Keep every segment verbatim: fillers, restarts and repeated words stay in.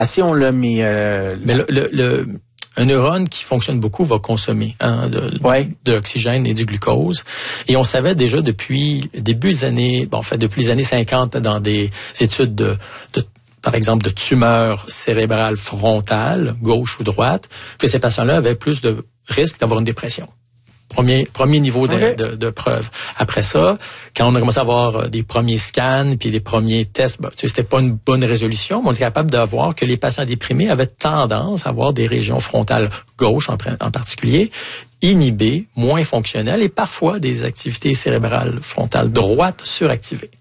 on l'a mis... Euh, Mais le, le, le, un neurone qui fonctionne beaucoup va consommer hein, de, ouais. de l'oxygène et du glucose. Et on savait déjà depuis le début des années, bon, en fait, depuis les années cinquante, dans des études de, de par exemple, de tumeurs cérébrales frontales, gauche ou droite, que ces patients-là avaient plus de risque d'avoir une dépression. Premier, premier niveau de, okay. de, de preuve. Après ça, quand on a commencé à avoir des premiers scans puis des premiers tests, ben, tu sais, c'était pas une bonne résolution, mais on était capable de voir que les patients déprimés avaient tendance à avoir des régions frontales gauche en, en particulier, inhibées, moins fonctionnelles et parfois des activités cérébrales frontales droites suractivées.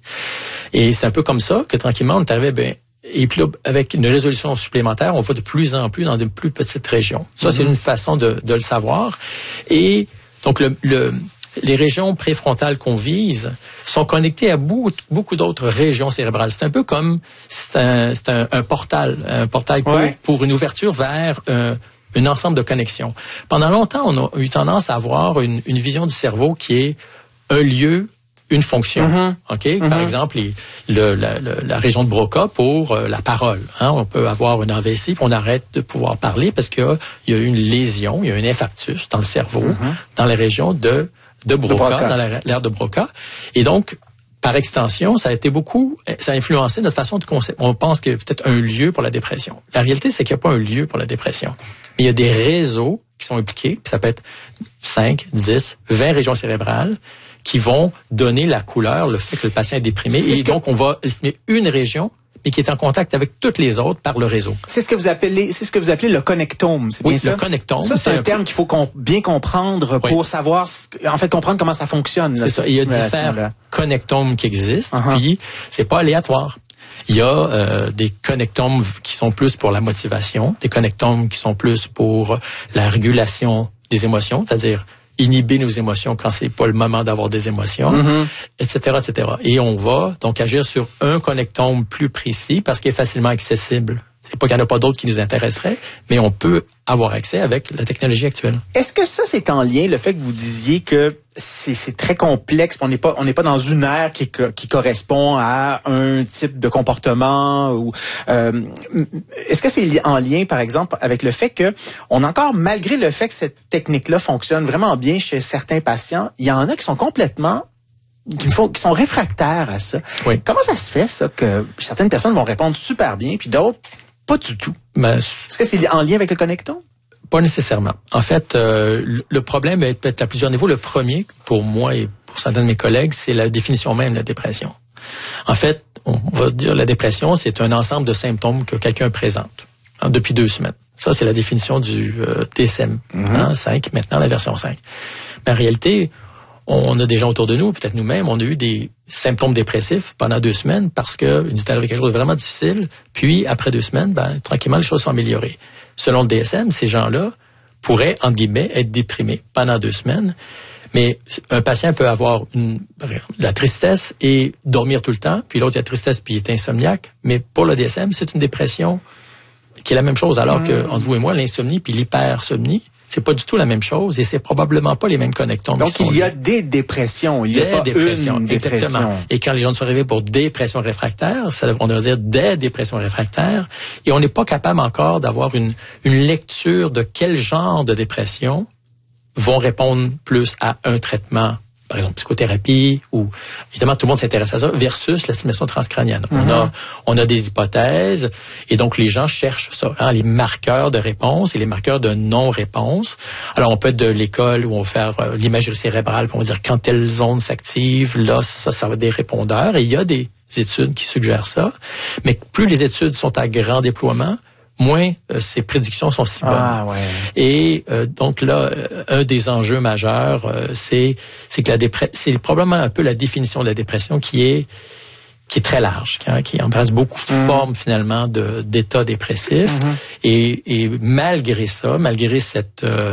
Et c'est un peu comme ça que tranquillement on est arrivé, ben, et puis là, avec une résolution supplémentaire, on va de plus en plus dans de plus petites régions. Ça, mm-hmm. c'est une façon de, de le savoir. Et donc, le, le, les régions préfrontales qu'on vise sont connectées à beaucoup, beaucoup d'autres régions cérébrales. C'est un peu comme c'est un, c'est un, un portal, un portail pour, ouais. pour une ouverture vers un, un ensemble de connexions. Pendant longtemps, on a eu tendance à avoir une, une vision du cerveau qui est un lieu, une fonction. Mm-hmm. Ok, mm-hmm. Par exemple, les, le, la, la, la région de Broca pour euh, la parole. Hein, on peut avoir une A V C puis on arrête de pouvoir parler parce qu'il y a, il y a une lésion, il y a un infarctus dans le cerveau, mm-hmm. dans la région de de Broca, de Broca. dans la, l'aire de Broca. Et donc, par extension, ça a été beaucoup, ça a influencé notre façon de concept. On pense qu'il y a peut-être un lieu pour la dépression. La réalité, c'est qu'il n'y a pas un lieu pour la dépression. Mais il y a des réseaux qui sont impliqués, puis ça peut être cinq, dix, vingt régions cérébrales qui vont donner la couleur, le fait que le patient est déprimé. C'est et donc, que... on va estimer une région, mais qui est en contact avec toutes les autres par le réseau. C'est ce que vous appelez, c'est ce que vous appelez le connectome, c'est oui, bien ça? Oui, le connectome. Ça, c'est, c'est un, un terme peu... qu'il faut com- bien comprendre pour oui. savoir, en fait, comprendre comment ça fonctionne. C'est là, ça. Il y a différents connectomes qui existent, uh-huh. puis c'est pas aléatoire. Il y a euh, des connectomes qui sont plus pour la motivation, des connectomes qui sont plus pour la régulation des émotions, c'est-à-dire inhiber nos émotions quand c'est pas le moment d'avoir des émotions, mm-hmm. et cetera, et cetera. Et on va donc agir sur un connectome plus précis parce qu'il est facilement accessible. C'est pas qu'il n'y en a pas d'autres qui nous intéresseraient, mais on peut avoir accès avec la technologie actuelle. Est-ce que ça, c'est en lien, le fait que vous disiez que c'est, c'est très complexe, on n'est pas, on n'est pas dans une ère qui, qui correspond à un type de comportement ou, euh, est-ce que c'est en lien, par exemple, avec le fait que on a encore, malgré le fait que cette technique-là fonctionne vraiment bien chez certains patients, il y en a qui sont complètement Qui, font, qui sont réfractaires à ça. Oui. Comment ça se fait, ça, que certaines personnes vont répondre super bien, puis d'autres, pas du tout? Ben, Est-ce que c'est en lien avec le connectome? Pas nécessairement. En fait, euh, le problème est peut-être à plusieurs niveaux. Le premier, pour moi et pour certains de mes collègues, c'est la définition même de la dépression. En fait, on va dire la dépression, c'est un ensemble de symptômes que quelqu'un présente hein, depuis deux semaines. Ça, c'est la définition du euh, D S M mm-hmm. hein, cinq, maintenant la version cinq. Mais en réalité, on a des gens autour de nous, peut-être nous-mêmes, on a eu des symptômes dépressifs pendant deux semaines parce que il est arrivé quelque chose de vraiment difficile. Puis, après deux semaines, ben, tranquillement, les choses sont améliorées. Selon le D S M, ces gens-là pourraient, entre guillemets, être déprimés pendant deux semaines. Mais un patient peut avoir une, la tristesse et dormir tout le temps. Puis l'autre, il a la tristesse puis il est insomniaque. Mais pour le D S M, c'est une dépression qui est la même chose. Alors mmh. que, entre vous et moi, l'insomnie puis l'hypersomnie, c'est pas du tout la même chose et c'est probablement pas les mêmes connecteurs. Donc, il y a des dépressions. Il y a pas dépressions, une dépression. Exactement. Et quand les gens sont arrivés pour dépression réfractaire, ça, on devrait dire des dépressions réfractaires. Et on n'est pas capable encore d'avoir une, une lecture de quel genre de dépression vont répondre plus à un traitement, par exemple psychothérapie, ou évidemment tout le monde s'intéresse à ça, versus la stimulation transcrânienne. Mm-hmm. On a on a des hypothèses, et donc les gens cherchent ça, hein, les marqueurs de réponse et les marqueurs de non-réponse. Alors on peut être de l'école où on va faire euh, l'imagerie cérébrale, puis on va dire quand telle zone s'active, là ça, ça va être des répondeurs, et il y a des études qui suggèrent ça, mais plus les études sont à grand déploiement, moins euh, ces prédictions sont si bonnes. Ah, ouais. Et euh, donc là, euh, un des enjeux majeurs, euh, c'est c'est que la dépression, c'est probablement un peu la définition de la dépression qui est qui est très large, qui, hein, qui embrasse beaucoup de mmh. formes finalement de d'état dépressif. Mmh. Et, et malgré ça, malgré cette euh,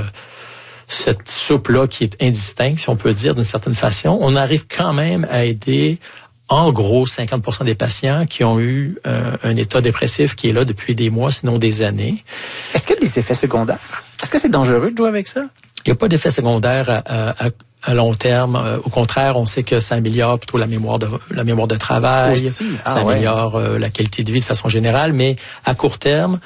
cette soupe-là qui est indistincte, si on peut dire d'une certaine façon, on arrive quand même à aider en gros cinquante pour cent des patients qui ont eu euh, un état dépressif qui est là depuis des mois, sinon des années. Est-ce qu'il y a des effets secondaires? Est-ce que c'est dangereux de jouer avec ça? Il n'y a pas d'effet secondaire à, à, à long terme, euh, au contraire, on sait que ça améliore plutôt la mémoire de la mémoire de travail, Aussi. Ah, ça ouais. améliore euh, la qualité de vie de façon générale, mais à court terme,